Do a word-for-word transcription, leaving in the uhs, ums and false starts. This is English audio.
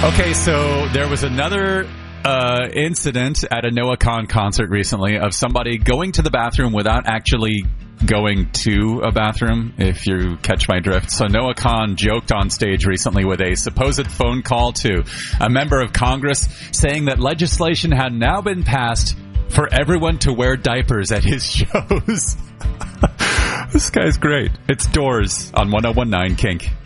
Okay, so there was another uh, incident at a Noah Kahan concert recently of somebody going to the bathroom without actually going to a bathroom, if you catch my drift. So Noah Kahan joked on stage recently with a supposed phone call to a member of Congress saying that legislation had now been passed for everyone to wear diapers at his shows. This guy's great. It's Doors on one oh one nine Kink.